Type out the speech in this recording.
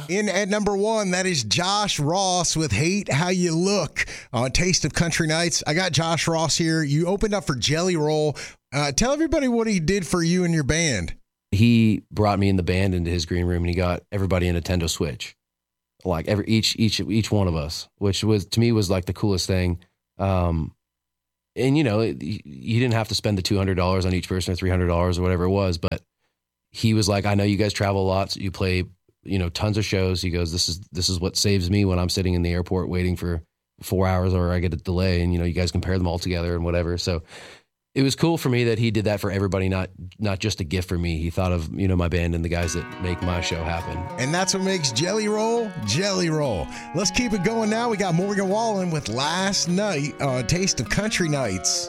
In at number 1, that is Josh Ross with Hate How You Look on Taste of Country Nights. I got Josh Ross here. You opened up for Jelly Roll. Tell everybody what he did for you and your band. He brought me in the band into his green room, and he got everybody a Nintendo Switch, like each one of us, which was to me was like the coolest thing. And you didn't have to spend the $200 on each person or $300 or whatever it was, but he was like, I know you guys travel a lot, so you play, tons of shows. He goes, this is what saves me when I'm sitting in the airport waiting for 4 hours or I get a delay, and you guys compare them all together and whatever. So it was cool for me that he did that for everybody, not just a gift for me. He thought of, my band and the guys that make my show happen. And that's what makes Jelly Roll, Jelly Roll. Let's keep it going now. We got Morgan Wallen with Last Night on Taste of Country Nights.